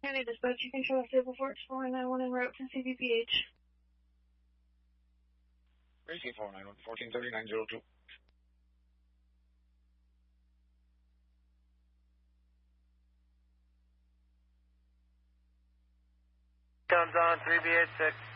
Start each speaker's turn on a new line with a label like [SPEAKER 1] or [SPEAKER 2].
[SPEAKER 1] County Dispatch, you can show us table 491 en route to CBPH.
[SPEAKER 2] Racing 491, 143902.
[SPEAKER 3] Comes on 3BH6.